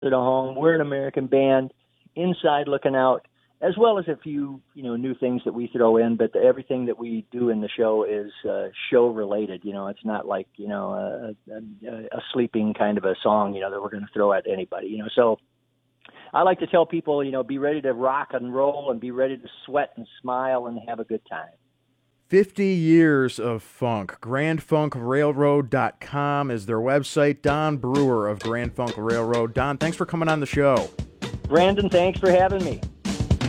to home. We're an American band, inside looking out, as well as a few, new things that we throw in. But everything that we do in the show is show related. It's not like a sleeping kind of a song, that we're going to throw at anybody. So I like to tell people, be ready to rock and roll and be ready to sweat and smile and have a good time. 50 years of funk. GrandFunkRailroad.com is their website. Don Brewer of Grand Funk Railroad. Don, thanks for coming on the show. Brandon, thanks for having me.